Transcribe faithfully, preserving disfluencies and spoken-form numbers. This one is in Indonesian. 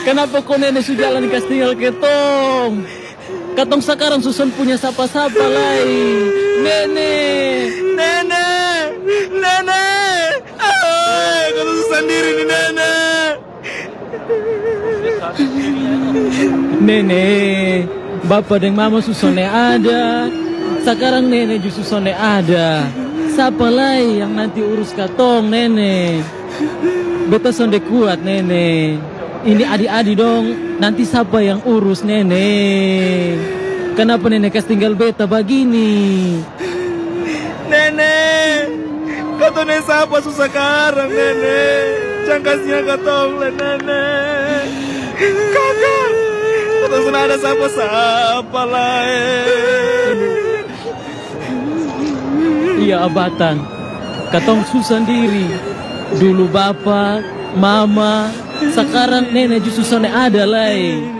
Kenapa kau nenek sudah jalan kas tinggal ketong? Katong sekarang susun punya sapa-sapa lai. Nenek, Nenek, nenek, ah, kau sendiri nih nenek. nenek, bapak dan mama susone ada. Sekarang nenek justru susone ada. Siapa lai yang nanti urus katong nenek? Beta sonde kuat nenek. Ini adik-adik dong. Nanti siapa yang urus nenek? Kenapa nenek kas tinggal beta begini? Nenek, kau nih siapa susah sekarang nenek? Jangan kasihnya katong lah nenek. Kakak, kau sudah ada siapa-siapa lah. Iya abatan, katong susah sendiri. Dulu bapak, mama, sekarang nenek justru sana ada lai.